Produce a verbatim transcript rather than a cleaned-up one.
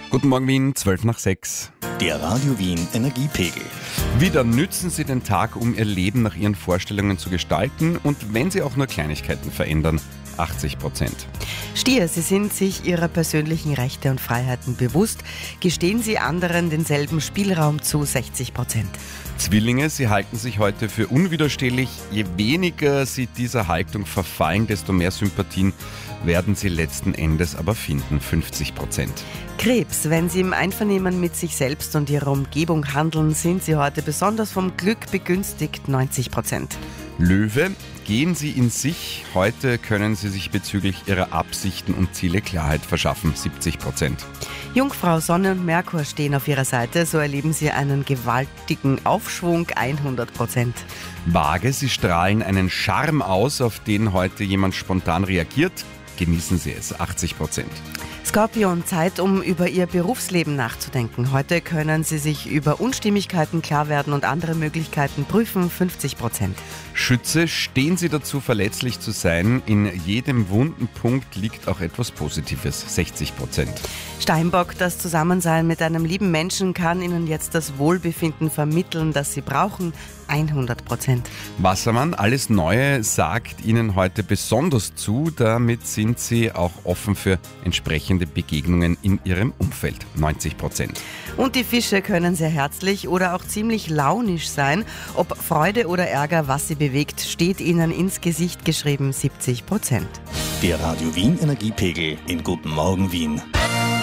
Guten Morgen Wien, zwölf nach sechs. Der Radio Wien Energiepegel. Wieder nützen Sie den Tag, um Ihr Leben nach Ihren Vorstellungen zu gestalten, und wenn Sie auch nur Kleinigkeiten verändern, achtzig Prozent. Stier, Sie sind sich Ihrer persönlichen Rechte und Freiheiten bewusst. Gestehen Sie anderen denselben Spielraum zu, sechzig Prozent. Zwillinge, Sie halten sich heute für unwiderstehlich. Je weniger Sie dieser Haltung verfallen, desto mehr Sympathien werden Sie letzten Endes aber finden, fünfzig Prozent. Krebs, wenn Sie im Einvernehmen mit sich selbst und Ihrer Umgebung handeln, sind Sie heute besonders vom Glück begünstigt, neunzig Prozent. Löwe, gehen Sie in sich. Heute können Sie sich bezüglich Ihrer Absichten und Ziele Klarheit verschaffen, siebzig Prozent. Jungfrau, Sonne und Merkur stehen auf Ihrer Seite, so erleben Sie einen gewaltigen Aufschwung, hundert Prozent. Waage, Sie strahlen einen Charme aus, auf den heute jemand spontan reagiert. Genießen Sie es, achtzig Prozent. Skorpion, Zeit, um über Ihr Berufsleben nachzudenken. Heute können Sie sich über Unstimmigkeiten klar werden und andere Möglichkeiten prüfen, fünfzig Prozent. Schütze, stehen Sie dazu, verletzlich zu sein. In jedem wunden Punkt liegt auch etwas Positives, sechzig Prozent. Steinbock, das Zusammensein mit einem lieben Menschen kann Ihnen jetzt das Wohlbefinden vermitteln, das Sie brauchen, hundert Prozent. Wassermann, alles Neue sagt Ihnen heute besonders zu. Damit sind Sie auch offen für entsprechende Begegnungen in Ihrem Umfeld, neunzig Prozent. Und die Fische können sehr herzlich oder auch ziemlich launisch sein. Ob Freude oder Ärger, was sie bewegt, steht Ihnen ins Gesicht geschrieben, siebzig Prozent. Der Radio Wien Energiepegel in Guten Morgen Wien.